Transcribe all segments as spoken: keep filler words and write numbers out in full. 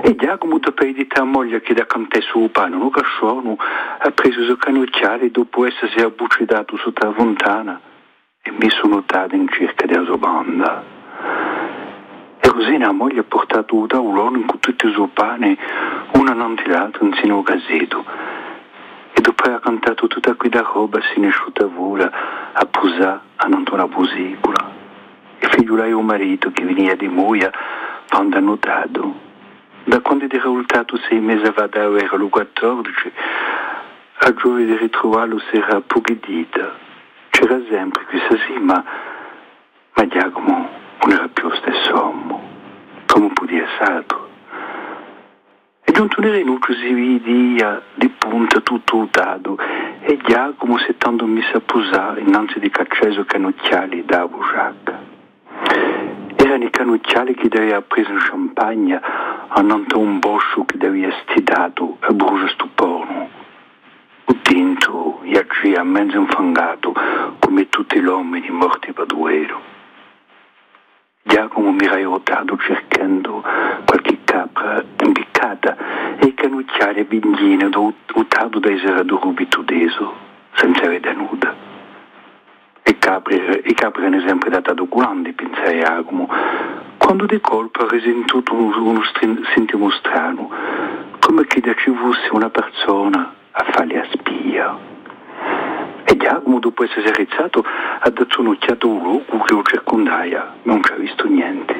E Giacomo dopo di ta moglie che da cantare su pane non casciano ha preso il canocchiale e dopo essersi abbucidato sotto la fontana e mi sono notato in cerca della sua banda. E così la moglie ha portato un tavolone con tutti i suoi pane, una non tirato insieme al casetto. E dopo ha cantato tutta quella roba si ne asciutta vola a posare a non una posicola. E figliolai un marito che veniva di Moia quando ha notato. Da quando è risultato sei mesi avanti, era lo quattordici, a gioia di ritrovarlo si era pochedita. C'era sempre questa sì, ma, ma Giacomo non era più lo stesso uomo, come podia essere altro. E giunto nel rinuccio si vide di punta tutto utato e Giacomo si è tanto messo a posare innanzi di cacceso canocchiali da bugiacca. Erano i canocchiali che aveva preso in champagne annanto un boscio che aveva stidato a brucia stuporno. O tinto iaggia mezzo infangato come tutti gli uomini morti per duero. Giacomo mi era aiutato cercando qualche capra imbiccata e i canocchiali bindine utato dai seradori bitudeso senza vedere nuda. I capri, i capri hanno sempre dato grandi, pensai Giacomo, quando di colpo ha risentito uno, uno sentimo strano, come che da ci fosse una persona a fargli a spia. E Giacomo, dopo essere rizzato, ha dato un'occhiata a un luogo che lo circondaia, ma non ci ha visto niente.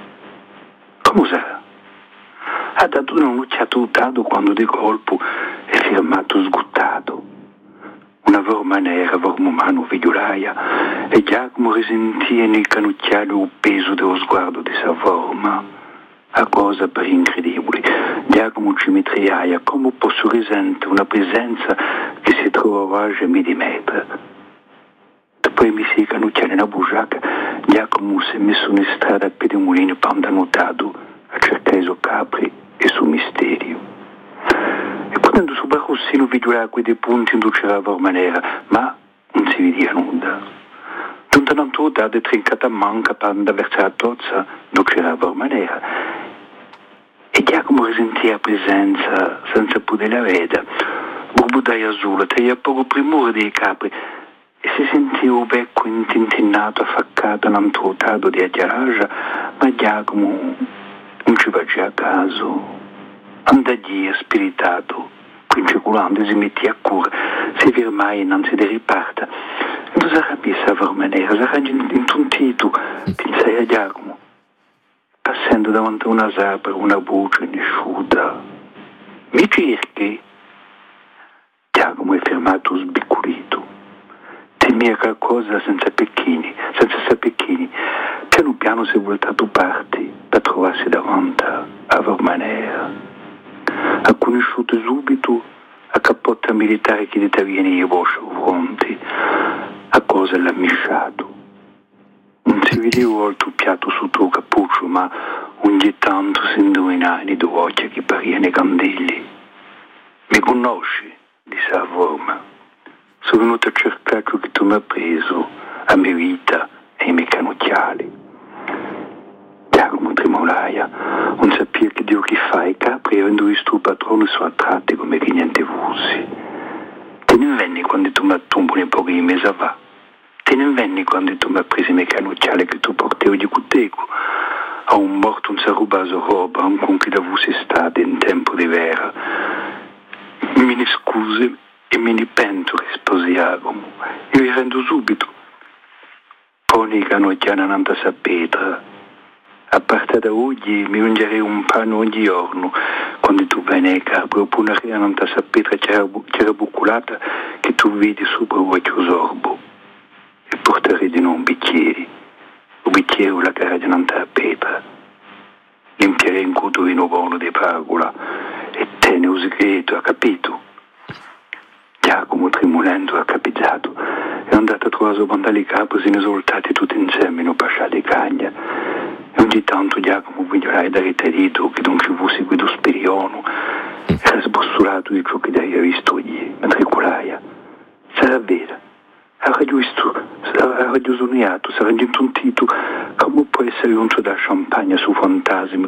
Come sarà? Ha dato un'occhiata utato quando di colpo è fermato sguttato. Una vorma nera, vorma umano figliolaia, e Giacomo risentia nei canocchiali il peso dello sguardo di sa vorma. A cosa per incredibile, Giacomo ci mitriaia come posso risentire una presenza che si trovava a mille metri. Dopo i messi i canocchiali nella bugiacca, Giacomo si è messo in strada a pedemolino pandanotato a cercare i suoi capri e il suo misterio. E quando su Barrossino videva quei punti in cui c'era la vorma nera, ma non si vedeva nulla. Tutta l'antoda è trincata a manca per andare verso la tozza dove c'era la vorma nera. E Giacomo risentiva la presenza senza poterla vedere. Burbudai azzurra, tagliava poco primore dei capri e si sentiva un becco intintinato, affaccato nell'antodato di aggiaragia, ma Giacomo non ci faceva a caso. Andaglia spiritato, principulando si metteva a cura, si fermai innanzi di riparta. E non sarà messa a vorma nera, sarà intontito, pensai a Giacomo, passando davanti a una sapra, una voce nesciuta. Mi cerchi? Giacomo è fermato sbiculito. Temeva qualcosa senza pecchini, senza sapecchini. Piano piano si è voltato parti per trovarsi davanti a vorma nera. Ha conosciuto subito a cappotta militare che di viene i vostri fronti, a cosa l'ha misciato. Non si vedeva il tuo piatto sotto il cappuccio, ma ogni tanto si indovinava nei due occhi che parivano i candelli. Mi conosci? Disse la vorma. Sono venuto a cercare ciò che tu mi hai preso, a mia vita e ai miei canocchiali. Giacomo tremolaia, non sapeva che Dio che fa i capri avendo visto il patrone su attratti come che niente fossi. Te ne venni quando tu mi hai tombato un po' di mesi va. Te ne venni quando tu mi hai preso i miei canocchiali che tu portevi di cuteco. A un morto non si è rubato roba, un con che da fossi stato in tempo di vera. Me ne scuse e me ne pento, rispose Giacomo. Io vi rendo subito. Poi i canocchiali hanno andato a pietra. A parte da oggi mi mangerei un pane ogni giorno quando tu vai nei capri oppure una riananta sapete c'era, c'era buccolata che tu vedi sopra qualche sorbo e porterei di noi un bicchiere un bicchiere o la cara di nanta pietra limperei un cotolino buono di paragola e te ne un segreto, ha capito? Giacomo tremolando ha capitato è andato a trovare bandali capri se ne sono voltati tutti insieme in un pascià di cagna. E ogni tanto Giacomo vedrai da ritarito che non ci fosse guido spiriono era sbossolato di ciò che aveva visto ieri mentre colaia sarà vera aveva visto aveva disognato sarà intontito come può essere un ciò da champagne su fantasmi